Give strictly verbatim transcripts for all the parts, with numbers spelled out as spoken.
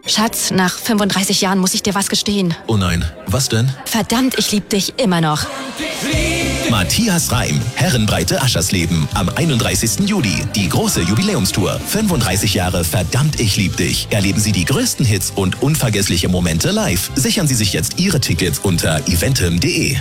Schatz, nach fünfunddreißig Jahren muss ich dir was gestehen. Oh nein, was denn? Verdammt, ich lieb dich immer noch. Matthias Reim, Herrenbreite Aschersleben, am einunddreißigsten Juli. Die große Jubiläumstour. fünfunddreißig Jahre Verdammt, ich lieb dich. Erleben Sie die größten Hits und unvergessliche Momente live. Sichern Sie sich jetzt Ihre Tickets unter eventim punkt de.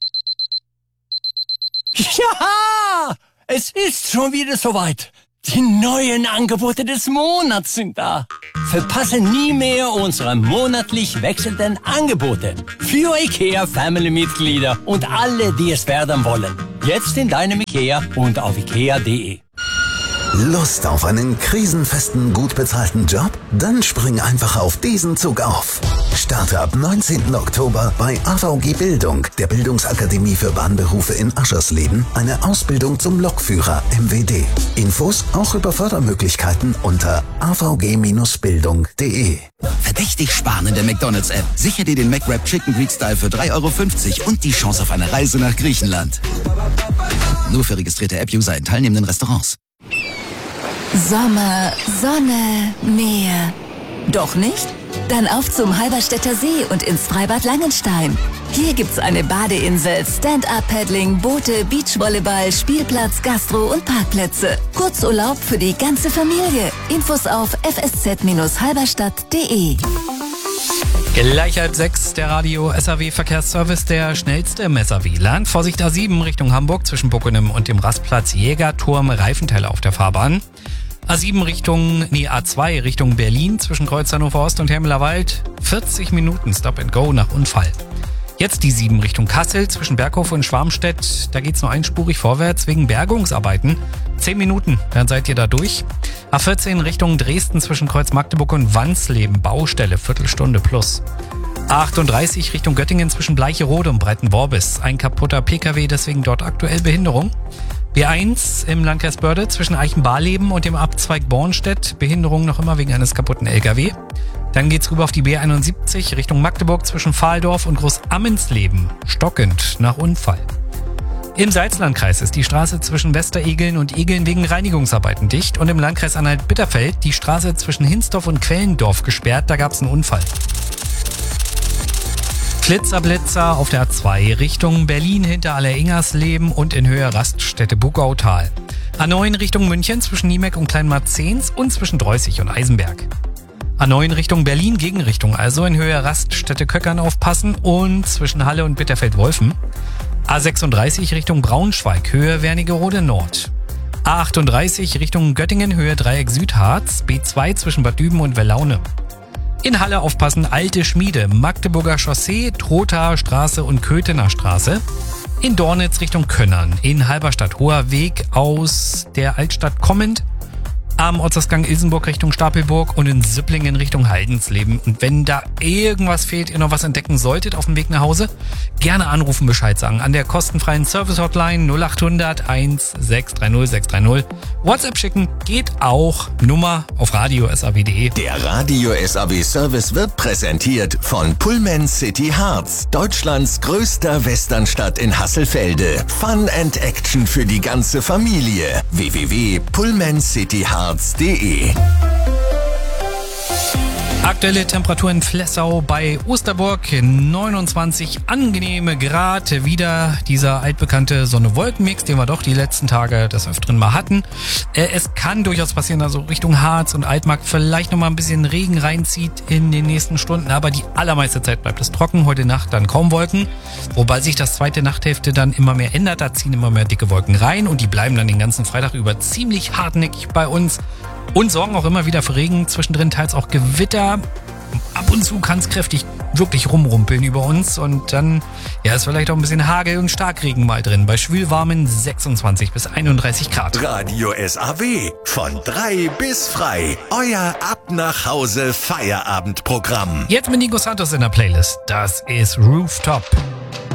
Ja, es ist schon wieder soweit. Die neuen Angebote des Monats sind da. Verpasse nie mehr unsere monatlich wechselnden Angebote. Für IKEA Family-Mitglieder und alle, die es werden wollen. Jetzt in deinem IKEA und auf ikea punkt de. Lust auf einen krisenfesten, gut bezahlten Job? Dann spring einfach auf diesen Zug auf. Starte ab neunzehnten Oktober bei A V G Bildung, der Bildungsakademie für Bahnberufe in Aschersleben, eine Ausbildung zum Lokführer M W D. Infos auch über Fördermöglichkeiten unter a v g Bindestrich bildung punkt de. Verdächtig sparen in der McDonald's-App. Sicher dir den McWrap Chicken Greek Style für drei Euro fünfzig und die Chance auf eine Reise nach Griechenland. Nur für registrierte App-User in teilnehmenden Restaurants. Sommer, Sonne, Meer. Doch nicht? Dann auf zum Halberstädter See und ins Freibad Langenstein. Hier gibt's eine Badeinsel, Stand-Up-Paddling, Boote, Beachvolleyball, Spielplatz, Gastro und Parkplätze. Kurzurlaub für die ganze Familie. Infos auf f s z Bindestrich halberstadt punkt de. Gleich halb sechs, der Radio S A W Verkehrsservice, der schnellste im S A W-Land. Vorsicht A sieben Richtung Hamburg zwischen Bockenem und dem Rastplatz Jägerturm, Reifenteile auf der Fahrbahn. A sieben Richtung, nee, A zwei Richtung Berlin zwischen Kreuz Hannover Ost und Hermelerwald. vierzig Minuten Stop and Go nach Unfall. Jetzt die sieben Richtung Kassel zwischen Berghof und Schwarmstedt. Da geht's nur einspurig vorwärts wegen Bergungsarbeiten. zehn Minuten, dann seid ihr da durch. A vierzehn Richtung Dresden zwischen Kreuz Magdeburg und Wansleben. Baustelle, Viertelstunde plus. A achtunddreißig Richtung Göttingen zwischen Bleicherode und Breitenworbis. Ein kaputter P K W, deswegen dort aktuell Behinderung. B eins im Landkreis Börde zwischen Eichenbarleben und dem Abzweig Bornstedt. Behinderung noch immer wegen eines kaputten L K W. Dann geht's rüber auf die B einundsiebzig Richtung Magdeburg zwischen Pfahldorf und Großammensleben. Stockend nach Unfall. Im Salzlandkreis ist die Straße zwischen Westeregeln und Egeln wegen Reinigungsarbeiten dicht und im Landkreis Anhalt-Bitterfeld die Straße zwischen Hinsdorf und Quellendorf gesperrt. Da gab's einen Unfall. Flitzer-Blitzer auf der A zwei Richtung Berlin hinter Aller-Ingersleben und in Höhe Raststätte Bugautal. A neun Richtung München zwischen Niemeck und Kleinmarzens und zwischen Dreußig und Eisenberg. A neun Richtung Berlin, Gegenrichtung, also in Höhe Raststätte Köckern aufpassen und zwischen Halle und Bitterfeld-Wolfen. A sechsunddreißig Richtung Braunschweig, Höhe Wernigerode Nord. A achtunddreißig Richtung Göttingen, Höhe Dreieck Südharz, B zwei zwischen Bad Düben und Wellaune. In Halle aufpassen, Alte Schmiede, Magdeburger Chaussee, Trothaer Straße und Köthener Straße. In Dornitz Richtung Könnern, in Halberstadt Hoher Weg aus der Altstadt kommend. Am Ortsausgang Ilsenburg Richtung Stapelburg und in Süpplingen Richtung Haldensleben. Und wenn da irgendwas fehlt, ihr noch was entdecken solltet auf dem Weg nach Hause, gerne anrufen, Bescheid sagen. An der kostenfreien Service-Hotline null achthundert eins sechs drei null sechs drei null. WhatsApp schicken geht auch. Nummer auf radio punkt s a w punkt de. Der Radio S A W Service wird präsentiert von Pullman City Harz, Deutschlands größter Westernstadt in Hasselfelde. Fun and Action für die ganze Familie. w w w punkt pullman city harz punkt de. Aktuelle Temperatur in Flessau bei Osterburg, neunundzwanzig angenehme Grad. Wieder dieser altbekannte Sonne-Wolken-Mix, den wir doch die letzten Tage des Öfteren mal hatten. Es kann durchaus passieren, also Richtung Harz und Altmark vielleicht nochmal ein bisschen Regen reinzieht in den nächsten Stunden. Aber die allermeiste Zeit bleibt es trocken. Heute Nacht dann kaum Wolken. Wobei sich das zweite Nachthälfte dann immer mehr ändert. Da ziehen immer mehr dicke Wolken rein und die bleiben dann den ganzen Freitag über ziemlich hartnäckig bei uns. Und sorgen auch immer wieder für Regen, zwischendrin teils auch Gewitter. Ab und zu kann es kräftig wirklich rumrumpeln über uns und dann ja, ist vielleicht auch ein bisschen Hagel und Starkregen mal drin. Bei schwülwarmen sechsundzwanzig bis einunddreißig Grad. Radio S A W von drei bis frei. Euer Ab nach Hause Feierabendprogramm. Jetzt mit Nico Santos in der Playlist. Das ist Rooftop.